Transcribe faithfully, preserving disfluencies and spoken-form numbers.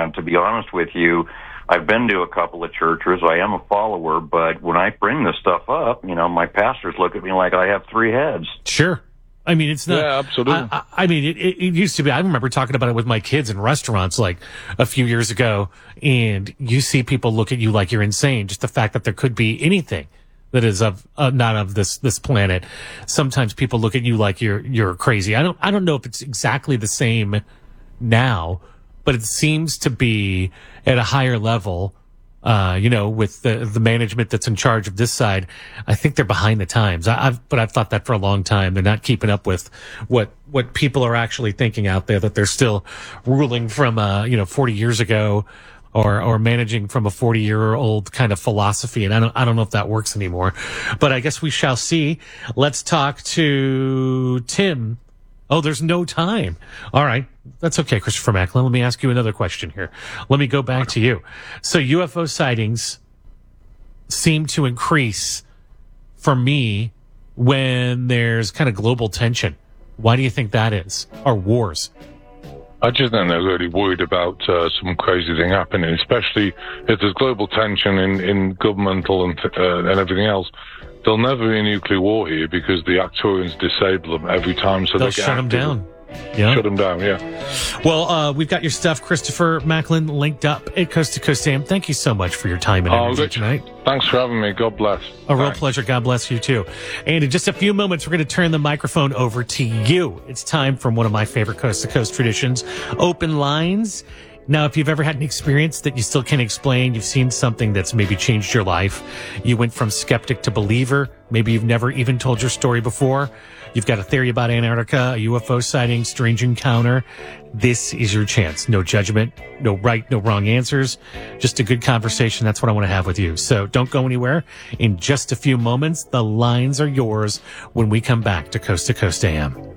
uh, to be honest with you, I've been to a couple of churches. I am a follower, but when I bring this stuff up, you know, my pastors look at me like I have three heads. Sure. I mean, it's not. Yeah, absolutely. I, I, I mean, it, it used to be. I remember talking about it with my kids in restaurants like a few years ago, and you see people look at you like you're insane. Just the fact that there could be anything that is of uh, not of this this planet. Sometimes people look at you like you're you're crazy. I don't I don't know if it's exactly the same now, but it seems to be at a higher level. Uh, you know, with the the management that's in charge of this side, I think they're behind the times. I, I've but I've thought that for a long time. They're not keeping up with what what people are actually thinking out there. That they're still ruling from uh you know forty years ago. Or, or managing from a forty year old kind of philosophy. And I don't, I don't know if that works anymore, but I guess we shall see. Let's talk to Tim. Oh, there's no time. All right. That's okay, Christopher Macklin. Let me ask you another question here. Let me go back to you. So U F O sightings seem to increase for me when there's kind of global tension. Why do you think that is? Or wars? I just think they're really worried about uh, some crazy thing happening, especially if there's global tension in, in governmental and, uh, and everything else. There'll never be a nuclear war here because the Arcturians disable them every time. So they'll they get shut them active. down. Yeah. Shut them down, yeah. Well, uh, we've got your stuff, Christopher Macklin, linked up at Coast to Coast A M. Thank you so much for your time and energy oh, tonight. Thanks for having me. God bless. A real Thanks. pleasure. God bless you, too. And in just a few moments, we're going to turn the microphone over to you. It's time for one of my favorite Coast to Coast traditions, Open Lines. Now, if you've ever had an experience that you still can't explain, you've seen something that's maybe changed your life, you went from skeptic to believer, maybe you've never even told your story before, you've got a theory about Antarctica, a U F O sighting, strange encounter, this is your chance. No judgment, no right, no wrong answers, just a good conversation. That's what I want to have with you. So don't go anywhere. In just a few moments, the lines are yours when we come back to Coast to Coast A M.